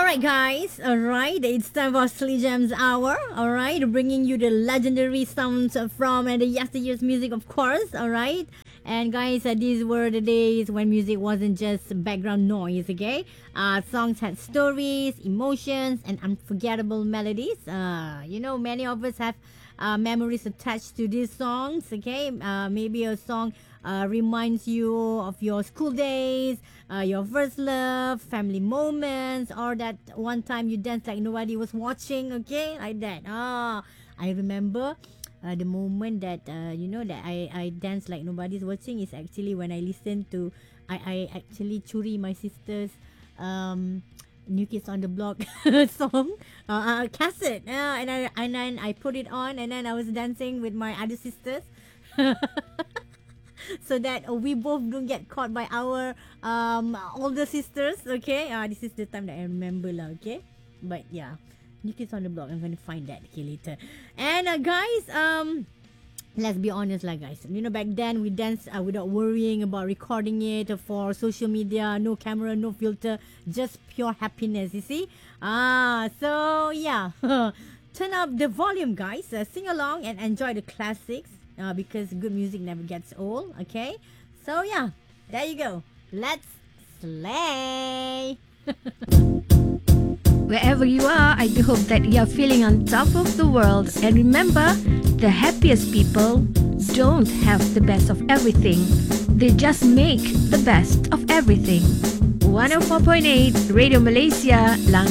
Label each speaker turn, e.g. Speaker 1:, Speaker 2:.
Speaker 1: Alright, guys. Alright, it's time for Silly Gems Hour. Alright, bringing you the legendary sounds from the yesteryear's music, of course. Alright, and guys, these were the days when music wasn't just background noise. Okay, songs had stories, emotions, and unforgettable melodies. Many of us have memories attached to these songs. Okay, maybe a song reminds you of your school days, your first love, family moments, or that one time you danced like nobody was watching. Okay, like that. I remember the moment that that I danced like nobody's watching is actually when I listened to I actually curi my sister's New Kids on the Block song cassette, and then I put it on, and then I was dancing with my other sisters. So that we both don't get caught by our older sisters. Okay, this is the time that I remember lah. Okay, but yeah, New Kids on the Block, I'm gonna find that later. And guys, let's be honest lah, guys. Back then we danced without worrying about recording it for social media. No camera, no filter, just pure happiness. You see? So yeah, turn up the volume, guys. Sing along and enjoy the classics. Because good music never gets old. Okay, so yeah, there you go. Let's slay.
Speaker 2: Wherever you are, I do hope that you are feeling on top of the world. And remember, the happiest people don't have the best of everything. They just make the best of everything. 104.8 Radio Malaysia,